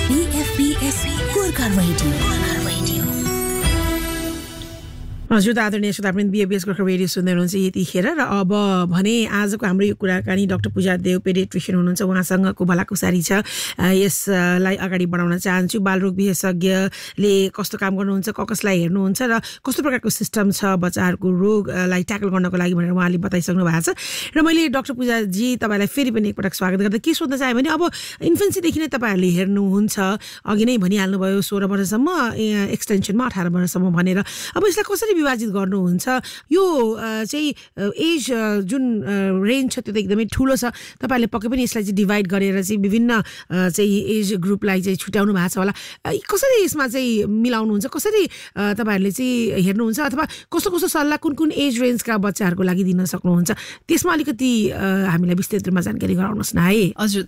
Gorkha radio. हजुर आदरणीय श्रोतावृन्द, बिएबीएस Gorkha radio सुन्दै हुनुहुन्छ यतिखेर। र अब भने आजको हाम्रो यो कुराकानी डाक्टर पूजा देव पेडियाट्रिशियन हुनुहुन्छ, उहाँसँगको भलाकुसारी छ। यसलाई अगाडि बढाउन चाहन्छु। बालरोग विशेषज्ञले कस्तो काम गर्नुहुन्छ, कसलाई हेर्नुहुन्छ र कस्तो प्रकारको सिस्टम छ बच्चाहरूको रोगलाई ट्याकल गर्नको लागि भनेर उहाँले बताइसक्नु भएको छ। र मैले डाक्टर पूजाजी तपाईँलाई फेरि पनि एकपटक स्वागत गर्दा के सोध्न चाहेँ भने, अब इन्फेन्सीदेखि नै तपाईँहरूले हेर्नुहुन्छ, अघि नै भनिहाल्नुभयो 16 वर्षसम्म, एक्सटेन्सनमा 18 वर्षसम्म भनेर। अब यसलाई कसरी विभाजित गर्नुहुन्छ? यो चाहिँ एज जुन रेन्ज छ त्यो त एकदमै ठुलो छ। तपाईँहरूले पक्कै पनि यसलाई चाहिँ डिभाइड गरेर चाहिँ विभिन्न चाहिँ एज ग्रुपलाई चाहिँ छुट्याउनु भएको छ होला। कसरी यसमा चाहिँ मिलाउनुहुन्छ, कसरी तपाईँहरूले चाहिँ हेर्नुहुन्छ, अथवा कस्तो कस्तो सल्लाह कुन कुन एज रेन्जका बच्चाहरूको लागि दिन सक्नुहुन्छ, त्यसमा अलिकति हामीलाई विस्तृत रूपमा जानकारी गराउनुहोस् न है। हजुर,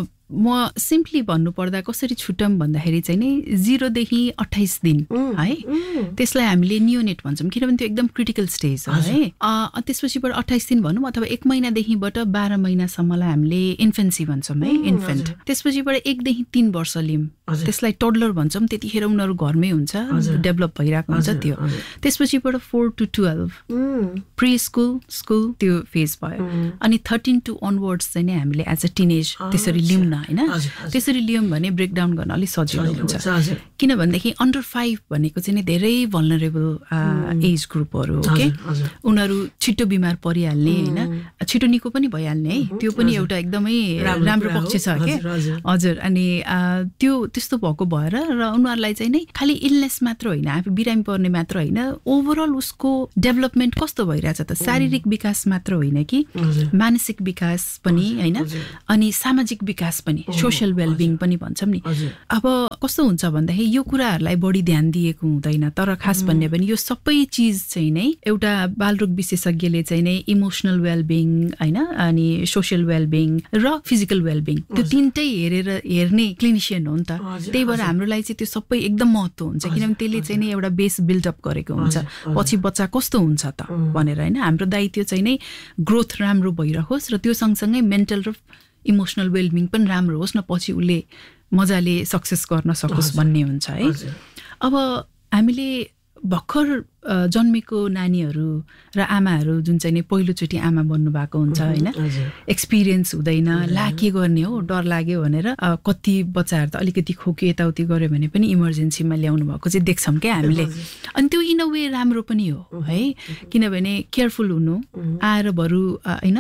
म सिम्पली भन्नुपर्दा कसरी छुट्याउँ भन्दाखेरि चाहिँ नि 0 देखि 28 दिन है, त्यसलाई हामीले नियोनेट भन्छौँ, किनभने त्यो एकदम क्रिटिकल स्टेज हो है। त्यसपछिबाट 28 दिन भनौँ, अथवा 1 महिनादेखिबाट 12 महिनासम्मलाई हामीले इन्फेन्सी भन्छौँ है, इन्फेन्ट। त्यसपछिबाट 1 देखि 3 वर्ष लियौँ, त्यसलाई टडलर भन्छौँ। त्यतिखेर उनीहरू घरमै हुन्छ, डेभलप भइरहेको हुन्छ त्यो। त्यसपछिबाट 4 to 12 प्री स्कुल, स्कुल त्यो फेज भयो। अनि 13 to onwards चाहिँ नि हामीले एज अ टिनेज त्यसरी लियौँ न हैन। त्यसरी लियौँ भने ब्रेकडाउन गर्न अलिक सजिलो हुन्छ, किनभनेदेखि अन्डर 5 भनेको चाहिँ नि धेरै भल्नरेबल एज ग्रुपहरू हो के। उनीहरू छिटो बिमार परिहाल्ने हैन, छिटो निको पनि भइहाल्ने है, त्यो पनि एउटा एकदमै राम्रो पक्ष छ के। हजुर, अनि त्यो त्यस्तो भएको भएर र उनीहरूलाई चाहिँ नै खालि इलनेस मात्र होइन, आफू बिरामी पर्ने मात्र होइन, ओभरअल उसको डेभलपमेन्ट कस्तो भइरहेछ त, शारीरिक विकास मात्र होइन कि मानसिक विकास पनि हैन, अनि सामाजिक विकास पनि, सोशल वेलबिङ पनि भन्छौँ नि। अब कस्तो हुन्छ भन्दाखेरि यो कुराहरूलाई बढी ध्यान दिएको हुँदैन, तर खास भन्ने पनि यो सबै चिज चाहिँ नै एउटा बालरोग विशेषज्ञले चाहिँ नै इमोसनल वेलबिङ हैन, अनि सोशल वेलबिङ र फिजिकल वेलबिङ त्यो तीनटै हेर्ने क्लिनिसियन हो नि त। त्यही भएर हाम्रो लागि चाहिँ त्यो सबै एकदम महत्त्व हुन्छ, किनभने त्यसले चाहिँ नै एउटा बेस बिल्डअप गरेको हुन्छ, पछि बच्चा कस्तो हुन्छ त भनेर हैन। हाम्रो दायित्व चाहिँ नै ग्रोथ राम्रो भइरहोस् र त्यो सँगसँगै मेन्टल र इमोसनल वेलबिङ पनि राम्रो होस् न, पछि उसले मजाले सक्सेस गर्न सकोस् भन्ने हुन्छ है। अब हामीले भर्खर जन्मेको नानीहरू र आमाहरू जुन चाहिँ नि पहिलोचोटि आमा बन्नु भएको हुन्छ हैन, एक्सपिरियन्स हुँदैन, ला के गर्ने हो, डर लाग्यो भनेर कति बच्चाहरू त अलिकति खोकी यताउति गर्यो भने पनि इमर्जेन्सीमा ल्याउनु भएको चाहिँ देख्छौँ क्या हामीले। अनि त्यो इन अ वे राम्रो पनि हो है, किनभने केयरफुल हुनु, आएर बरु हैन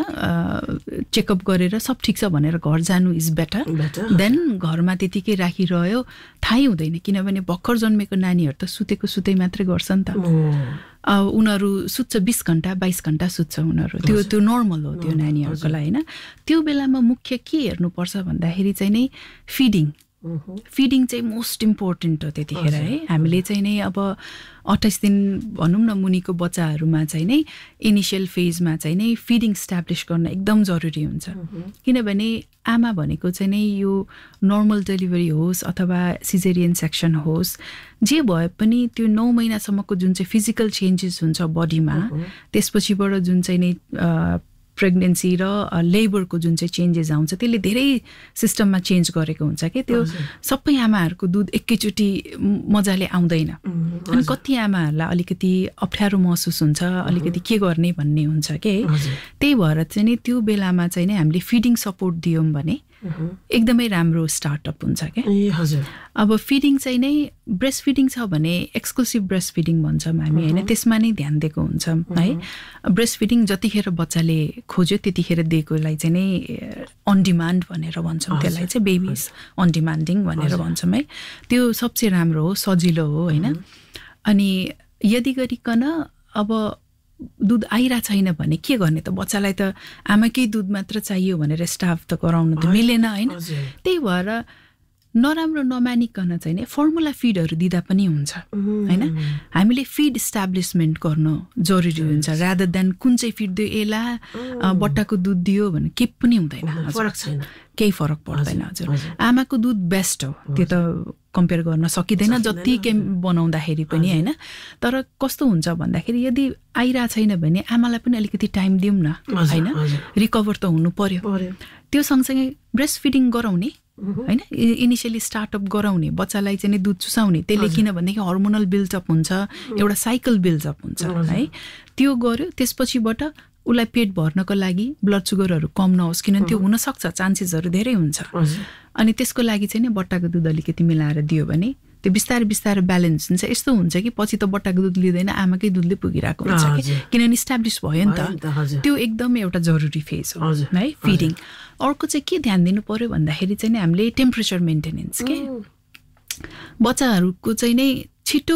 चेकअप गरेर सब ठिक छ भनेर घर जानु इज बेटर देन घरमा त्यतिकै राखिरह्यो, थाहै हुँदैन। किनभने भर्खर जन्मेको नानीहरू त सुतेको सुतै मात्रै गर्छ नि त। उनीहरू सुत्छ 20 घण्टा 22 घण्टा सुत्छ उनीहरू, त्यो नर्मल हो त्यो नानीहरूको लागि हैन। त्यो बेलामा मुख्य के हेर्नुपर्छ भन्दाखेरि चाहिँ नै फिडिङ चाहिँ मोस्ट इम्पोर्टेन्ट हो त्यतिखेर है। हामीले चाहिँ नै अब 28 दिन भनौँ न मुनिको बच्चाहरूमा चाहिँ नै इनिसियल फेजमा चाहिँ नै फिडिङ स्ट्याब्लिस गर्न एकदम जरुरी हुन्छ, किनभने आमा भनेको चाहिँ नै यो नर्मल डेलिभरी होस् अथवा सिजेरियन सेक्सन होस्, जे भए पनि त्यो 9 महिनासम्मको जुन चाहिँ फिजिकल चेन्जेस हुन्छ बडीमा, त्यसपछिबाट जुन चाहिँ नै प्रेग्नेन्सी र लेबरको जुन चाहिँ चेन्जेस आउँछ त्यसले धेरै सिस्टममा चेन्ज गरेको हुन्छ कि। त्यो सबै आमाहरूको दुध एकैचोटि मजाले आउँदैन, अनि कति आमाहरूलाई अलिकति अप्ठ्यारो महसुस हुन्छ, अलिकति के गर्ने भन्ने हुन्छ के। त्यही भएर चाहिँ नि त्यो बेलामा चाहिँ नि हामीले फिडिङ सपोर्ट दियौँ भने एकदमै राम्रो स्टार्टअप हुन्छ क्या। अब फिडिङ चाहिँ नै ब्रेस्ट फिडिङ छ भने एक्सक्लुसिभ ब्रेस्ट फिडिङ भन्छौँ हामी होइन, त्यसमा नै ध्यान दिएको हुन्छौँ है। ब्रेस्ट फिडिङ जतिखेर बच्चाले खोज्यो त्यतिखेर दिएकोलाई चाहिँ नै अन डिमान्ड भनेर भन्छौँ, त्यसलाई चाहिँ बेबिज अन डिमान्डिङ भनेर भन्छौँ है। त्यो सबसे राम्रो हो, सजिलो हो होइन। अनि यदि गरिकन अब दुध आइरहेको छैन भने के गर्ने त, बच्चालाई त आमाकै दुध मात्र चाहियो भनेर स्टाफ त गराउनु त मिलेन होइन। त्यही भएर नराम्रो नमानिकन चाहिँ नि फर्मुला फिडहरू दिँदा पनि हुन्छ होइन। हामीले फिड इस्टाब्लिसमेन्ट गर्नु जरुरी हुन्छ, रादर देन कुन चाहिँ फिड दियो एला बट्टाको दुध दियो भने केही पनि हुँदैन, केही फरक पर्दैन। हजुर, आमाको दुध बेस्ट हो, त्यो त कम्पेयर गर्न सकिँदैन जति बनाउँदाखेरि पनि होइन। तर कस्तो हुन्छ भन्दाखेरि यदि आइरहेको छैन भने आमालाई पनि अलिकति टाइम दिउँ न होइन, रिकभर त हुनु पर्यो। त्यो सँगसँगै ब्रेस्ट फिडिङ गराउने होइन, इनिसियली स्टार्टअप गराउने, बच्चालाई चाहिँ दुध चुसाउने, त्यसले किनभनेदेखि हर्मोनल बिल्डअप हुन्छ, एउटा साइकल बिल्डअप हुन्छ है, त्यो गर्यो। त्यसपछिबाट उसलाई पेट भर्नको लागि ब्लड सुगरहरू कम नहोस्, किनभने त्यो हुनसक्छ, चान्सेसहरू धेरै हुन्छ। अनि त्यसको लागि चाहिँ नि बट्टाको दुध अलिकति मिलाएर दियो भने त्यो बिस्तारै बिस्तारै ब्यालेन्स हुन्छ। यस्तो हुन्छ कि पछि त बट्टाको दुध लिँदैन, आमाकै दुधले पुगिरहेको हुन्छ कि, किनभने इस्टाब्लिस भयो नि त। त्यो एकदम एउटा जरुरी फेज हो है फिडिङ। अर्को चाहिँ के ध्यान दिनु पर्यो भन्दाखेरि चाहिँ नि हामीले टेम्परेचर मेन्टेनेन्स के, बच्चाहरूको चाहिँ नै छिटो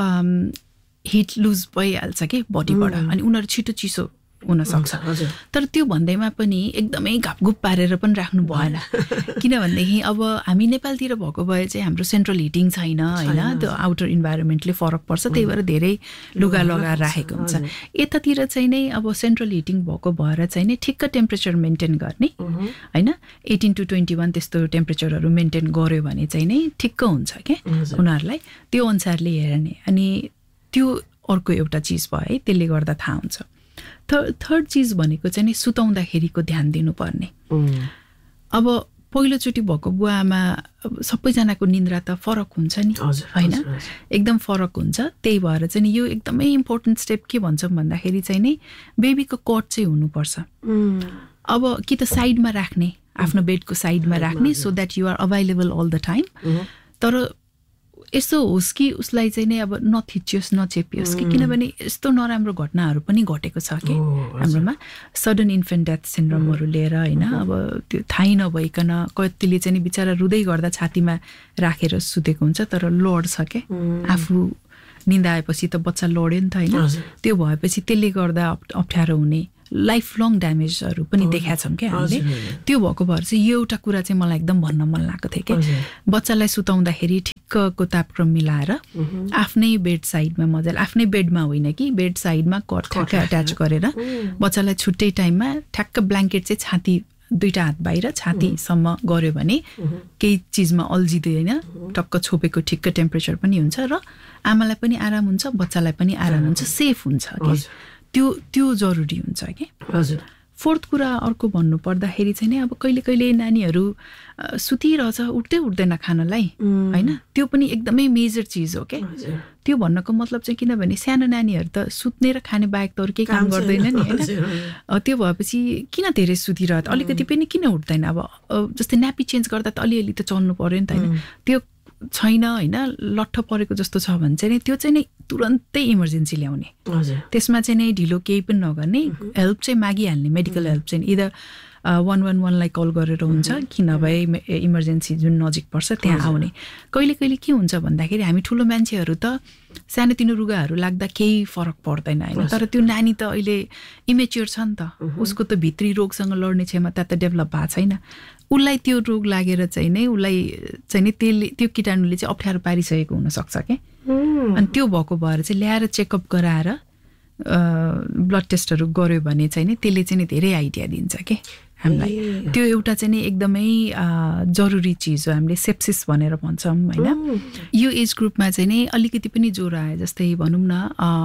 हिट लुज भइहाल्छ कि बडीबाट, अनि उनीहरू छिटो चिसो हुनसक्छ। तर त्यो भन्दैमा पनि एकदमै घापघुप पारेर पनि राख्नु भएन, किनभनेदेखि अब हामी नेपालतिर भएको भए चाहिँ हाम्रो सेन्ट्रल हिटिङ छैन होइन, त्यो आउटर इन्भाइरोमेन्टले फरक पर्छ, त्यही भएर धेरै लुगा लगाएर राखेको हुन्छ। यतातिर चाहिँ नै अब सेन्ट्रल हिटिङ भएको भएर चाहिँ नै ठिक्क टेम्परेचर मेन्टेन गर्ने होइन, 18 to 21 त्यस्तो टेम्परेचरहरू मेन्टेन गर्यो भने चाहिँ नै ठिक्क हुन्छ क्या उनीहरूलाई, त्यो अनुसारले हेर्ने। अनि त्यो अर्को एउटा चिज भयो है, त्यसले गर्दा थाहा हुन्छ। थर्ड चिज भनेको चाहिँ नि सुताउँदाखेरिको ध्यान दिनुपर्ने। अब पहिलोचोटि भएको बुवा आमा सबैजनाको निन्द्रा त फरक हुन्छ नि होइन, एकदम फरक हुन्छ। त्यही भएर चाहिँ यो एकदमै इम्पोर्टेन्ट स्टेप के भन्छौँ भन्दाखेरि चाहिँ नि बेबीको कट चाहिँ हुनुपर्छ। अब कि त साइडमा राख्ने, आफ्नो बेडको साइडमा राख्ने, so that you are available all the time. तर यस्तो होस् कि उसलाई चाहिँ नै अब नथिचियोस् नचेपियोस् कि, किनभने यस्तो नराम्रो घटनाहरू पनि घटेको छ कि हाम्रोमा, सडन इन्फेन्ट डेथ सिन्ड्रोमहरू लिएर होइन। अब त्यो थाहै नभइकन कतिले चाहिँ बिचरा रुँदै गर्दा छातीमा राखेर सुतेको हुन्छ, तर लड्छ क्या, आफू निन्दा आएपछि त बच्चा लड्यो नि त होइन। त्यो भएपछि त्यसले गर्दा अप्ठ्यारो हुने, लाइफ लङ ड्यामेजहरू पनि देखाएको छौँ क्या हामीले। त्यो भएको भएर चाहिँ यो एउटा कुरा चाहिँ मलाई एकदम भन्न मन लागेको थियो क्या, बच्चालाई सुताउँदाखेरि ठिक्कको तापक्रम मिलाएर आफ्नै बेड साइडमा मजाले, आफ्नै बेडमा होइन कि बेड साइडमा कट ठ्याक्क एट्याच गरेर बच्चालाई छुट्टै टाइममा ठ्याक्क ब्ल्याङ्केट चाहिँ छाती दुईटा हात बाहिर छातीसम्म गऱ्यो भने केही चिजमा अल्झिँदैन, टक्क छोपेको ठिक्क टेम्परेचर पनि हुन्छ र आमालाई पनि आराम हुन्छ, बच्चालाई पनि आराम हुन्छ, सेफ हुन्छ कि, त्यो जरुरी हुन्छ कि। फोर्थ कुरा अर्को भन्नु पर्दाखेरि चाहिँ नि अब कहिले कहिले नानीहरू सुतिरहेछ, उठ्दै उठ्दैन खानलाई होइन, त्यो पनि एकदमै मेजर चिज हो क्या। त्यो भन्नको मतलब चाहिँ किनभने सानो नानीहरू त सुत्ने र खाने बाहेक त अरू केही काम गर्दैन नि होइन। त्यो भएपछि किन धेरै सुतिरह, अलिकति पनि किन उठ्दैन। अब जस्तै न्यापी चेन्ज गर्दा त अलिअलि त चल्नु पर्यो नि त होइन, त्यो छैन होइन, लट्ठ परेको जस्तो छ भने चाहिँ त्यो चाहिँ नै तुरन्तै इमर्जेन्सी ल्याउने, त्यसमा चाहिँ नै ढिलो केही पनि नगर्ने, हेल्प चाहिँ मागिहाल्ने, मेडिकल हेल्प चाहिँ इदर 111लाई कल गरेर हुन्छ कि नभए इमर्जेन्सी जुन नजिक पर्छ त्यहाँ आउने। कहिले कहिले के हुन्छ भन्दाखेरि हामी ठुलो मान्छेहरू त सानोतिनो रुगाहरू लाग्दा केही फरक पर्दैन होइन, तर त्यो नानी त अहिले इमेच्योर छ नि त, उसको त भित्री रोगसँग लड्ने क्षमता त डेभलप भएको छैन। उसलाई त्यो रोग लागेर चाहिँ नै उसलाई चाहिँ नि त्यो कीटाणुले चाहिँ अप्ठ्यारो पारिसकेको हुनसक्छ क्या। अनि त्यो भएको भएर चाहिँ ल्याएर चेकअप गराएर ब्लड टेस्टहरू गऱ्यो भने चाहिँ नि त्यसले चाहिँ नि धेरै आइडिया दिन्छ कि हामीलाई। त्यो एउटा चाहिँ नि एकदमै जरुरी चिज हो, हामीले सेप्सिस भनेर भन्छौँ होइन। यो एज ग्रुपमा चाहिँ नि अलिकति पनि ज्वरो आयो जस्तै भनौँ न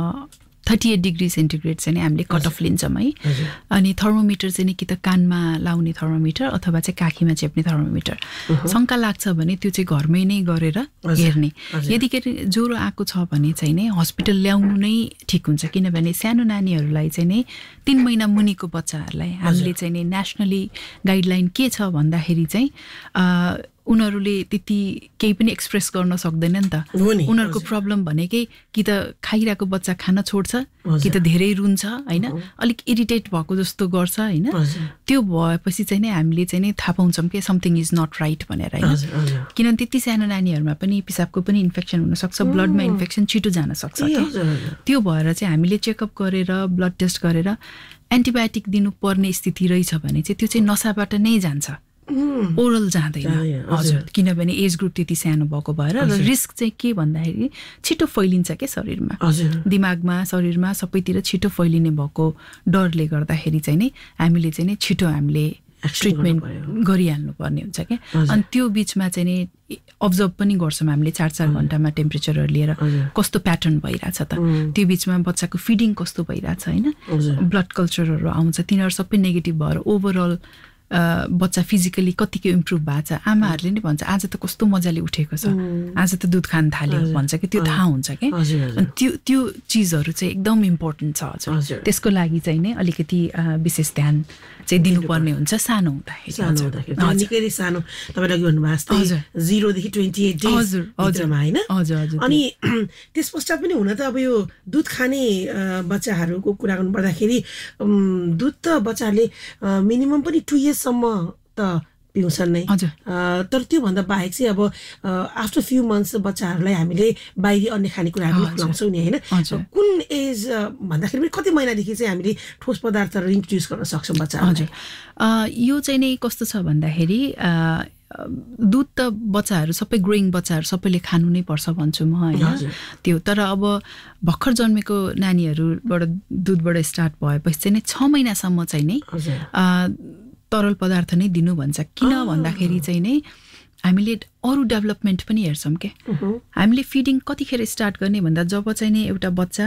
38 डिग्री सेन्टिग्रेड चाहिँ नि हामीले कट अफ लिन्छौँ है। अनि थर्मोमिटर चाहिँ नि कि त कानमा लाउने थर्मोमिटर अथवा चाहिँ काखीमा चेप्ने थर्मोमिटर, शङ्का लाग्छ भने त्यो चाहिँ घरमै नै गरेर हेर्ने। यदि ज्वरो आएको छ भने चाहिँ नै हस्पिटल ल्याउनु नै ठिक हुन्छ, किनभने सानो नानीहरूलाई चाहिँ नै 3 महिना मुनिको बच्चाहरूलाई हामीले चाहिँ नि नेसनली गाइडलाइन के छ भन्दाखेरि चाहिँ उनीहरूले त्यति केही पनि एक्सप्रेस गर्न सक्दैन नि त। उनीहरूको प्रब्लम भनेकै कि त खाइरहेको बच्चा खान छोड्छ कि त धेरै रुन्छ होइन, अलिक इरिटेट भएको जस्तो गर्छ होइन। त्यो भएपछि चाहिँ नै हामीले चाहिँ नै थाहा पाउँछौँ कि समथिङ इज नट राइट भनेर होइन, किनभने त्यति सानो नानीहरूमा पनि पिसाबको पनि इन्फेक्सन हुनसक्छ, ब्लडमा इन्फेक्सन छिटो जान सक्छ। त्यो भएर चाहिँ हामीले चेकअप गरेर ब्लड टेस्ट गरेर एन्टिबायोटिक दिनुपर्ने स्थिति रहेछ भने चाहिँ त्यो चाहिँ नसाबाट नै जान्छ, ओरल जाँदैन। हजुर, किनभने एज ग्रुप त्यति सानो भएको भएर र रिस्क चाहिँ के भन्दाखेरि छिटो फैलिन्छ क्या शरीरमा, दिमागमा शरीरमा सबैतिर छिटो फैलिने भएको डरले गर्दाखेरि चाहिँ नि हामीले चाहिँ नि छिटो हामीले ट्रिटमेन्ट गरिहाल्नु पर्ने हुन्छ क्या अनि त्यो बिचमा चाहिँ नि अब्जर्भ पनि गर्छौँ हामीले 4-4 घण्टामा टेम्परेचरहरू लिएर कस्तो प्याटर्न भइरहेछ त त्यो बिचमा बच्चाको फिडिङ कस्तो भइरहेछ होइन ब्लड कल्चरहरू आउँछ तिनीहरू सबै नेगेटिभ भएर ओभरअल बच्चा फिजिकली कतिको इम्प्रुभ भएको छ आमाहरूले नि भन्छ आज त कस्तो मजाले उठेको छ आज त दुध खान थाल्यो भन्छ कि त्यो थाहा हुन्छ क्या अनि त्यो चिजहरू चाहिँ एकदम इम्पोर्टेन्ट छ हजुर त्यसको लागि चाहिँ नै अलिकति विशेष ध्यान चाहिँ दिनुपर्ने हुन्छ सानो हुँदाखेरि निकै नै सानो तपाईँले अघि भन्नुभएको 0 देखि 28 डेजमा होइन अनि त्यस पश्चात पनि हुन त अब यो दुध खाने बच्चाहरूको कुरा गर्नु पर्दाखेरि दुध त बच्चाहरूले मिनिमम पनि 2 इयर्ससम्म त पिउँछन् नै तर त्योभन्दा बाहेक चाहिँ अब आफ्टर फ्यु मन्थ्स बच्चाहरूलाई हामीले बाहिरी अन्य खानेकुराहरू खुवाउँछौँ नि होइन कुन एज भन्दाखेरि पनि कति महिनादेखि चाहिँ हामीले ठोस पदार्थहरू इन्ट्रोड्युस गर्न सक्छौँ बच्चाहरूलाई यो चाहिँ नै कस्तो छ भन्दाखेरि दुध त बच्चाहरू सबै ग्रोइङ बच्चाहरू सबैले खानु नै पर्छ भन्छु म होइन त्यो तर अब भर्खर जन्मेको नानीहरूबाट दुधबाट स्टार्ट भएपछि चाहिँ नै 6 महिनासम्म चाहिँ नै तरल पदार्थ नै दिनु भन्छ किन भन्दाखेरि चाहिँ नै हामीले अरू डेभलपमेन्ट पनि हेर्छौँ के हामीले फिडिङ कतिखेर स्टार्ट गर्ने भन्दा जब चाहिँ नै एउटा बच्चा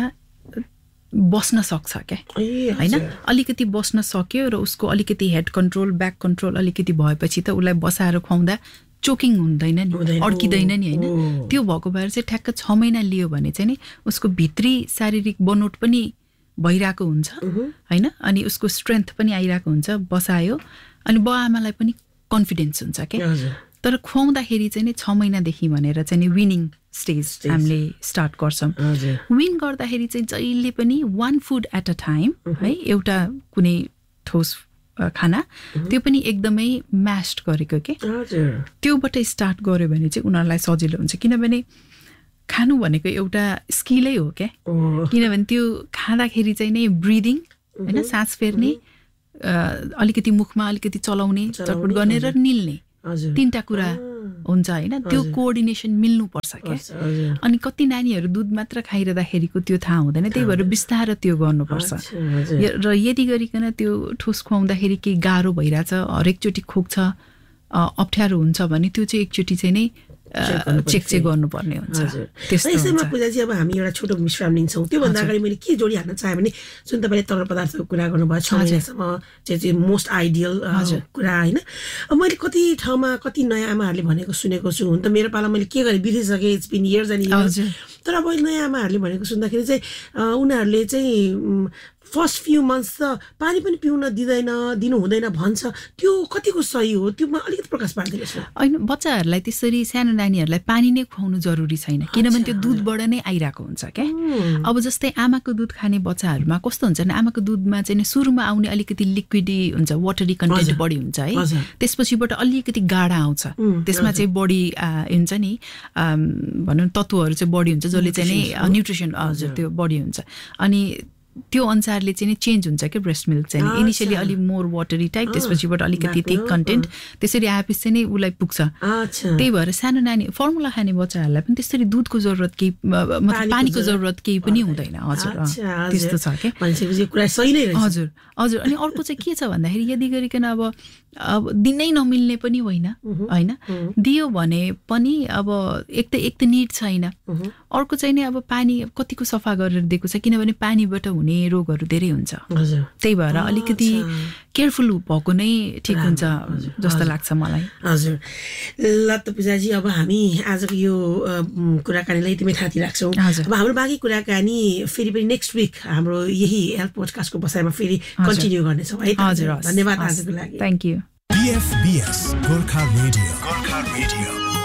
बस्न सक्छ क्या होइन अलिकति बस्न सक्यो र उसको अलिकति हेड कन्ट्रोल ब्याक कन्ट्रोल अलिकति भएपछि त उसलाई बसाएर खुवाउँदा चोकिङ हुँदैन नि अड्किँदैन नि होइन त्यो भएको भएर चाहिँ ठ्याक्क 6 महिना लियो भने चाहिँ नि उसको भित्री शारीरिक बनोट पनि भइरहेको हुन्छ होइन अनि उसको स्ट्रेन्थ पनि आइरहेको हुन्छ बसायो अनि बुवा आमालाई पनि कन्फिडेन्स हुन्छ क्या तर खुवाउँदाखेरि चाहिँ नि 6 महिनादेखि भनेर चाहिँ नि विनिङ स्टेज हामीले स्टार्ट गर्छौँ विन गर्दाखेरि चाहिँ जहिले पनि 1 फुड एट अ टाइम है एउटा कुनै ठोस खाना त्यो पनि एकदमै म्यास्ड गरेको के त्योबाट स्टार्ट गर्यो भने चाहिँ उनीहरूलाई सजिलो हुन्छ किनभने खानु भनेको एउटा स्किलै हो क्या किनभने त्यो खाँदाखेरि चाहिँ नै ब्रिदिङ होइन सास फेर्ने अलिकति मुखमा अलिकति चलाउने चटपट गर्ने र निल्ने 3टा कुरा हुन्छ होइन त्यो कोअर्डिनेसन मिल्नुपर्छ क्या अनि कति नानीहरू दुध मात्र खाइरहँदाखेरिको त्यो थाहा हुँदैन त्यही भएर बिस्तारै त्यो गर्नुपर्छ र यदि गरिकन त्यो ठोस खुवाउँदाखेरि केही गाह्रो भइरहेछ हरेकचोटि खोक्छ अप्ठ्यारो हुन्छ भने त्यो चाहिँ एकचोटि चाहिँ नै चेक चाहिँ गर्नुपर्ने हुन्छ यसैमा पूजाजी अब हामी एउटा छोटो विश्राम लिन्छौँ त्योभन्दा अगाडि मैले के जोडिहाल्न चाहेँ भने जुन तपाईँले तरल पदार्थको कुरा गर्नुभयो 6 महिनासम्म चाहिँ मोस्ट आइडियल कुरा होइन मैले कति ठाउँमा कति नयाँ आमाहरूले भनेको सुनेको छु हुन त मेरो पाला मैले के गरेँ बिर्सिसकेँ it's been years and years तर अब नयाँ आमाहरूले भनेको सुन्दाखेरि चाहिँ उनीहरूले चाहिँ फर्स्ट फ्यु मन्थ्स त पानी पनि पिउन दिनु हुँदैन भन्छ त्यो कतिको सही हो त्योमा अलिकति प्रकाश पार्दिनुहोस् न होइन बच्चाहरूलाई त्यसरी सानो नानीहरूलाई पानी नै खुवाउनु जरुरी छैन किनभने त्यो दुधबाट नै आइरहेको हुन्छ क्या अब जस्तै आमाको दुध खाने बच्चाहरूमा कस्तो हुन्छ भने आमाको दुधमा चाहिँ सुरुमा आउने अलिकति लिक्विडी हुन्छ वाटरी कन्टेन्ट बढी हुन्छ है त्यसपछिबाट अलिकति गाढा आउँछ त्यसमा चाहिँ बढी हुन्छ नि भनौँ तत्त्वहरू चाहिँ बढी हुन्छ जसले चाहिँ नै न्युट्रिसन हजुर त्यो बढी हुन्छ अनि त्यो अनुसारले चाहिँ चेन्ज हुन्छ क्या ब्रेस्ट मिल्क चाहिँ इनिसियली अलि मोर वाटरी टाइप त्यसपछिबाट अलिकति थिक कन्टेन्ट त्यसरी आएपछि चाहिँ नै उसलाई पुग्छ त्यही भएर सानो नानी फर्मुला खाने बच्चाहरूलाई पनि त्यसरी दुधको जरुरत केही पानीको जरुरत केही पनि हुँदैन हजुर त्यस्तो छ क्या हजुर हजुर अनि अर्को चाहिँ के छ भन्दाखेरि यदि गरिकन अब दिनै नमिल्ने पनि होइन होइन दियो भने पनि अब एक त निड छैन अर्को चाहिँ नि अब पानी कतिको सफा गरेर दिएको छ किनभने पानीबाट हुने रोगहरू धेरै हुन्छ त्यही भएर अलिकति केयरफुल भएको नै ठिक हुन्छ जस्तो लाग्छ मलाई हजुर ल त पूजाजी अब हामी आजको यो कुराकानीलाई यतिमै थाती राख्छौँ अब हाम्रो बाँकी कुराकानी फेरि पनि नेक्स्ट विक हाम्रो यही हेल्थ पोडकास्टको बसाइमा फेरि कन्टिन्यू गर्नेछौँ है हजुर धन्यवाद आजको लागि thank you BFBS Gorkha Radio